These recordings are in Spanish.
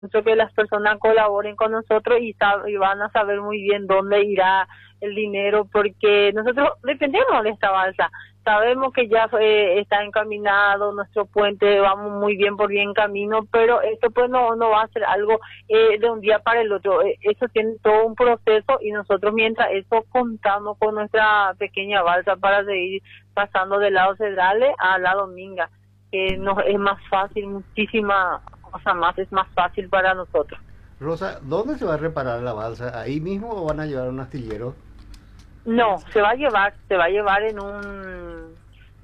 mucho que las personas colaboren con nosotros y van a saber muy bien dónde irá el dinero, porque nosotros dependemos de esta balsa. Sabemos que ya está encaminado nuestro puente, vamos muy bien por bien camino, pero esto pues no va a ser algo de un día para el otro. Eso tiene todo un proceso y nosotros mientras eso contamos con nuestra pequeña balsa para seguir pasando del lado Cedrale a la Dominga, que nos es más fácil, muchísima cosa más, es más fácil para nosotros. Rosa, ¿dónde se va a reparar la balsa? ¿Ahí mismo o van a llevar a un astillero? No, se va a llevar en un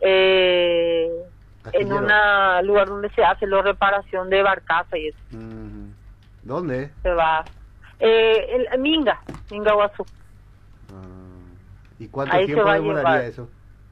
en Astillero. un lugar donde se hace la reparación de barcaza y eso. ¿Dónde? Se va el Minga Guazú. ¿Y cuánto Ahí se tiempo va a demoraría llevar. eso?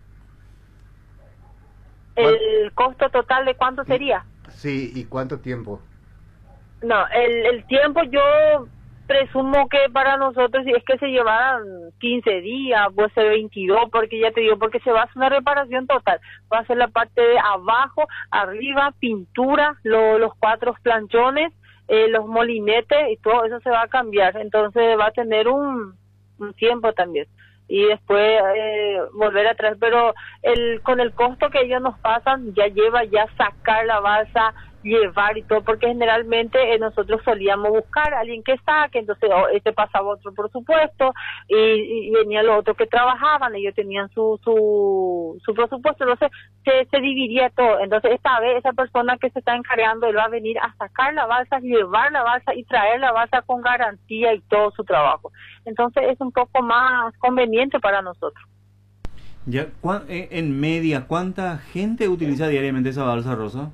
¿El costo total de cuánto sería? Sí, ¿y cuánto tiempo? No, el tiempo yo presumo que para nosotros, si es que se llevaran 15 días, puede ser 22, porque ya te digo, porque se va a hacer una reparación total. Va a ser la parte de abajo, arriba, pintura, los 4 planchones, los molinetes y todo eso se va a cambiar. Entonces va a tener un tiempo también. Y después volver atrás, pero con el costo que ellos nos pasan, ya lleva ya sacar la balsa, llevar y todo, porque generalmente nosotros solíamos buscar a alguien que saque, entonces este pasaba otro por supuesto, y venía los otros que trabajaban, ellos tenían su presupuesto, entonces se dividía todo. Entonces esta vez esa persona que se está encargando, él va a venir a sacar la balsa, llevar la balsa y traer la balsa con garantía y todo su trabajo. Entonces es un poco más conveniente para nosotros. Ya, en media, ¿cuánta gente utiliza diariamente esa balsa, Rosa?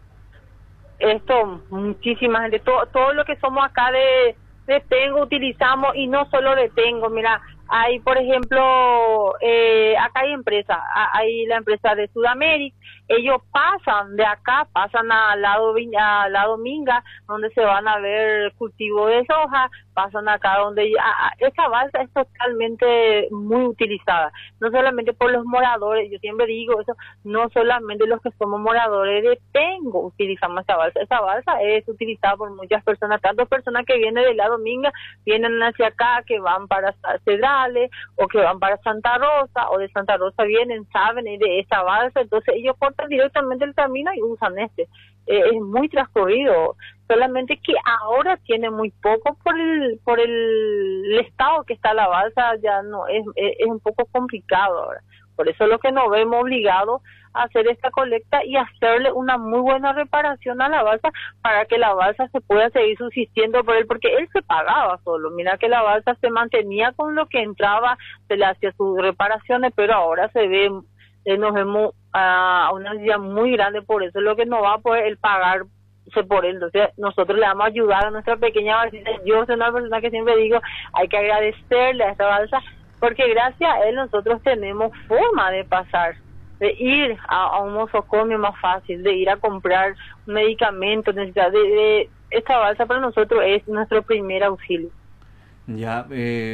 Esto, muchísima gente, todo lo que somos acá de Tengo utilizamos, y no solo de Tengo, mira, hay por ejemplo, acá hay empresas, hay la empresa de Sudamérica, ellos pasan de acá, pasan al lado Minga, donde se van a ver cultivo de soja, pasan acá donde esa balsa es totalmente muy utilizada, no solamente por los moradores, yo siempre digo eso, no solamente los que somos moradores de Tengo utilizamos esa balsa es utilizada por muchas personas, tanto personas que vienen del lado Minga, vienen hacia acá, que van para Cedrale, o que van para Santa Rosa, o de Santa Rosa vienen, saben de esa balsa, entonces ellos cortan directamente el camino y usan es muy transcurrido, solamente que ahora tiene muy poco por el estado que está la balsa, ya no es un poco complicado ahora. Por eso es lo que nos vemos obligados a hacer esta colecta y hacerle una muy buena reparación a la balsa para que la balsa se pueda seguir subsistiendo por él, porque él se pagaba solo. Mira que la balsa se mantenía con lo que entraba, se le hacía sus reparaciones, pero ahora nos vemos a una necesidad muy grande, por eso es lo que no va a poder él pagarse por él. Entonces nosotros le vamos a ayudar a nuestra pequeña balsita. Yo soy una persona que siempre digo, hay que agradecerle a esta balsa, porque gracias a él nosotros tenemos forma de pasar, de ir a un nosocomio más fácil, de ir a comprar medicamentos, de esta balsa para nosotros es nuestro primer auxilio. Ya,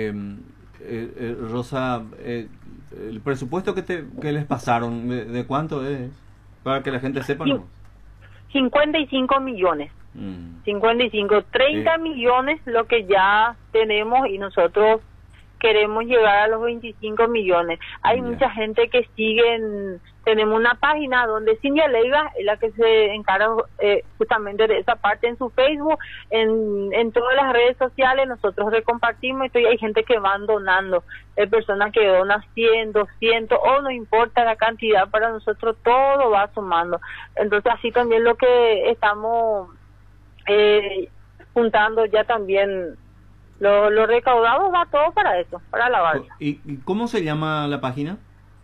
Rosa, el presupuesto que les pasaron, ¿de cuánto es? Para que la gente sepa, ¿no? 55 millones. 30 millones lo que ya tenemos y nosotros queremos llegar a los 25 millones. Hay mucha gente que tenemos una página donde Cindy Leiva es la que se encarga justamente de esa parte en su Facebook, en todas las redes sociales nosotros recompartimos y hay gente que van donando, hay personas que donan 100, 200 o no importa la cantidad, para nosotros todo va sumando. Entonces así también lo que estamos juntando ya también lo recaudado va todo para eso, para la balsa. ¿Y cómo se llama la página?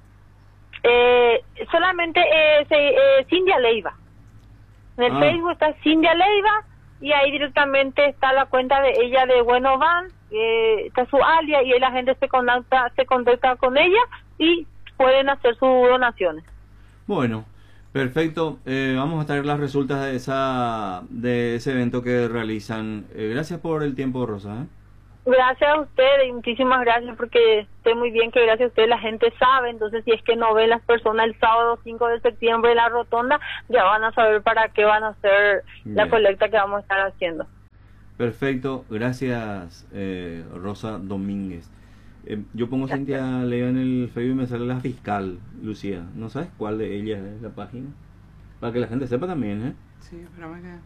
Solamente Cindy Leiva. En el Facebook está Cindy Leiva y ahí directamente está la cuenta de ella de Bueno Van, está su alias y la gente se contacta con ella y pueden hacer sus donaciones. Bueno, perfecto. Vamos a traer las resultas de ese evento que realizan. Gracias por el tiempo, Rosa. Gracias a ustedes y muchísimas gracias, porque sé muy bien que gracias a ustedes la gente sabe, entonces si es que no ven las personas el sábado 5 de septiembre en la rotonda, ya van a saber para qué van a hacer la colecta que vamos a estar haciendo. Perfecto, gracias Rosa Domínguez. Yo pongo Cintia Leiva en el Facebook y me sale la fiscal, Lucía. ¿No sabes cuál de ellas es la página? Para que la gente sepa también, ¿eh? Sí, espérame que...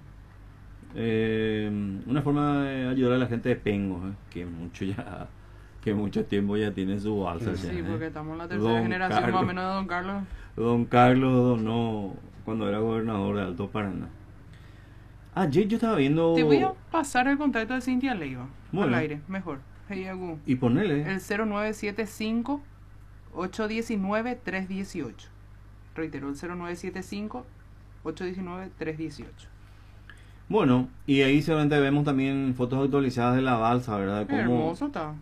Una forma de ayudar a la gente de Pengo, que mucho tiempo ya tiene su balsa. Sí, ya, porque estamos en la tercera generación más o menos de Don Carlos. Don Carlos donó cuando era gobernador de Alto Paraná. Ayer yo estaba viendo... Te voy a pasar el contacto de Cintia Leiva. Bueno. Al aire, mejor. Y ponele. El 0975 819 318. Reitero, el 0975 819 318. Bueno, y ahí seguramente vemos también fotos actualizadas de la balsa, ¿verdad? De cómo... Hermoso está.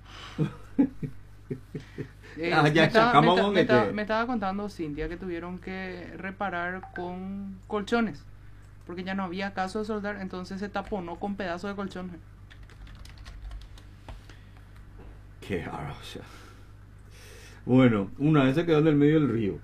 Me estaba contando Cintia que tuvieron que reparar con colchones, porque ya no había caso de soldar, entonces se taponó con pedazos de colchones. Qué raro, o sea. Bueno, una vez se quedó en el medio del río.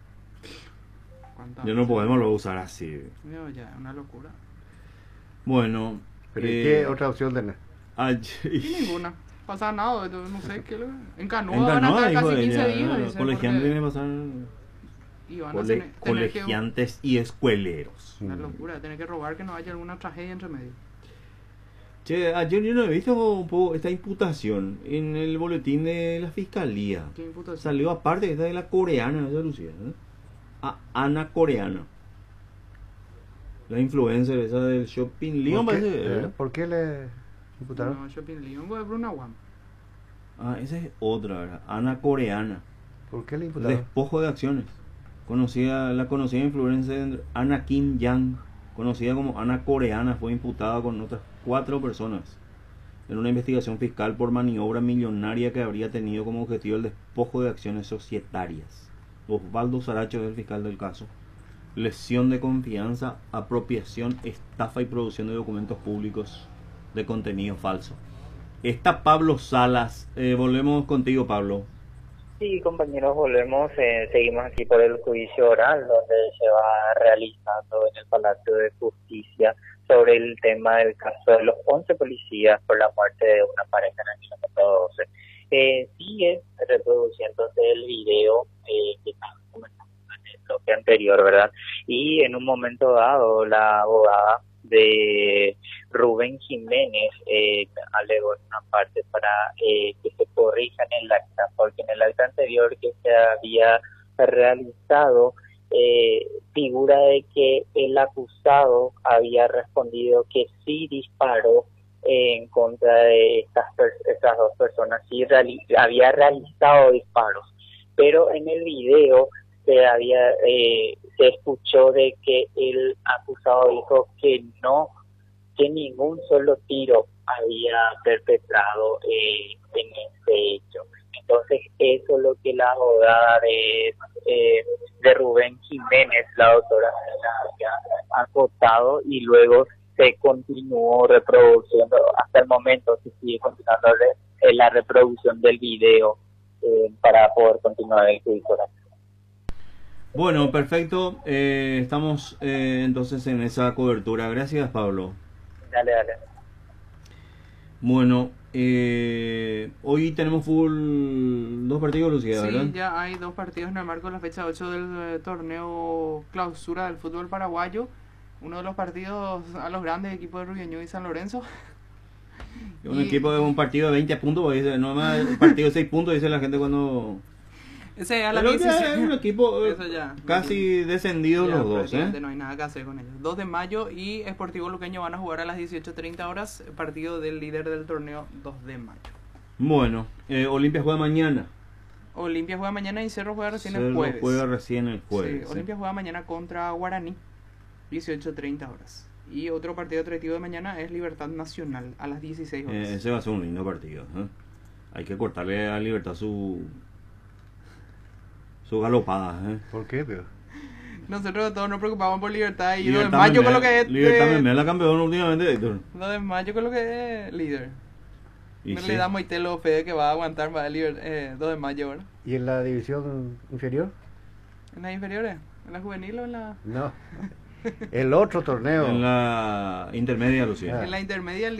Ya no podemos lo usar así. No, ya, una locura. Bueno. ¿Pero qué otra opción tenés? Ninguna. Pasa nada, no sé qué. En canoa van a estar casi 15 ella, días. Colegiantes tienen que pasar. Y van a tener Colegiantes y escueleros. Una locura, tener que robar que no haya alguna tragedia entre medio. Che, ayer yo no he visto un poco esta imputación en el boletín de la fiscalía. ¿Qué imputación? Salió aparte esta de la coreana, esa Lucía, ¿eh? Ana Coreana. La influencer esa del Shopping Leon, parece. ¿Por qué le imputaron? No, Shopping Leon, fue Bruna Wam. Esa es otra, ¿verdad? Ana Coreana. ¿Por qué le imputaron? Despojo de acciones. La conocida influencer Ana Kim Yang, conocida como Ana Coreana, fue imputada con otras 4 personas en una investigación fiscal por maniobra millonaria que habría tenido como objetivo el despojo de acciones societarias. Osvaldo Saracho es el fiscal del caso. Lesión de confianza, apropiación, estafa y producción de documentos públicos de contenido falso. Está Pablo Salas. Volvemos contigo, Pablo. Sí, compañeros, volvemos. Seguimos aquí por el juicio oral, donde se va realizando en el Palacio de Justicia sobre el tema del caso de los 11 policías por la muerte de una pareja en el kilómetro 12. Sigue reproduciéndose el video que estamos comentando en el bloque anterior, ¿verdad? Y en un momento dado, la abogada de Rubén Jiménez alegó en una parte para que se corrija en el acta, porque en el acta anterior que se había realizado figura de que el acusado había respondido que sí disparó en contra de estas 2 personas, sí había realizado disparos, pero en el video se escuchó de que el acusado dijo que ningún solo tiro había perpetrado en este hecho. Entonces eso es lo que la abogada de Rubén Jiménez, la doctora, había acotado, y luego se continuó reproduciendo. Hasta el momento se sigue continuando la reproducción del video para poder continuar el juicio. Bueno, perfecto. Estamos entonces en esa cobertura. Gracias, Pablo. Dale. Bueno, hoy tenemos full 2 partidos, Lucía, ¿verdad? Sí, ya hay 2 partidos en el marco de la fecha 8 del torneo clausura del fútbol paraguayo. Uno de los partidos a los grandes equipos de Rubiañú y San Lorenzo. Equipo de un partido de 20 puntos, dice, no más un partido de 6 puntos, dice la gente cuando... Ese a la es un equipo casi descendido ya, los dos, ¿eh? No hay nada que hacer con ellos. 2 de mayo y Sportivo Luqueño van a jugar a las 18:30 horas, partido del líder del torneo 2 de mayo. Bueno, Olimpia juega mañana. Olimpia juega mañana y Cerro juega recién el jueves. Juega recién el jueves. Sí, Olimpia juega mañana contra Guaraní, 18:30 horas. Y otro partido atractivo de mañana es Libertad Nacional a las 16 horas. Ese va a ser un lindo partido, ¿eh? Hay que cortarle a Libertad su galopada, ¿eh? ¿Por qué, pero? Nosotros todos nos preocupamos por Libertad y Libertad lo de mayo con lo que es... Libertad me la campeón últimamente, Héctor. Lo de mayo con lo que es líder. Y no sí. le damos a Itelo Fede que va a aguantar para el 2 de mayo, ¿verdad? ¿Y en la división inferior? ¿En las inferiores? ¿En la juvenil o en la...? No. El otro torneo. En la intermedia, Lucía. En la intermedia